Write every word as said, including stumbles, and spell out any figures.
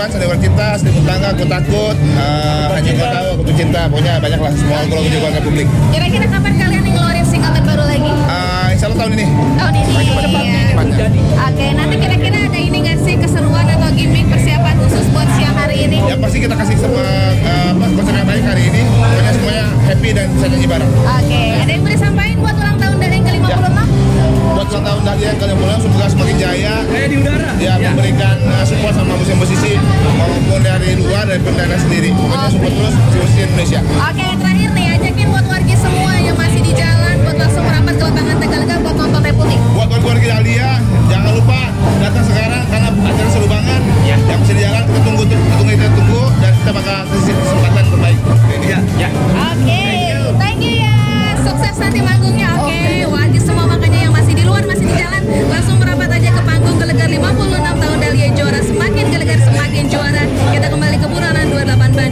One, Sandiwara Cinta, Selimut Tangga, Aku Takut, uh, Hanya Kau Tahu, Aku Tuh Cinta, pokoknya banyak lah semua lagu-lagu di keluarga publik. Kira-kira kapan kalian nih ngeluarin single terbaru lagi? Uh, insya Allah tahun ini. Tahun ini. Cepatnya. Oke, nanti kira-kira ada ini nggak sih keseruan atau gimmick persiapan khusus buat siang hari ini? Ya pasti kita kasih semua uh, konser yang baik hari ini. Pokoknya semuanya happy dan bisa nyanyi bareng. Oke, ada yang mau disampaikan buat ulang tahun dari yang ke lima puluh enam? Buat ulang tahun Dahlia yang ke lima puluh enam semoga semakin jaya. Kayak di udara. Ya, memberikan uh, support sama musisi-musisi maupun dari luar dan dari sendiri. Pokoknya support terus musisi Indonesia. Oke,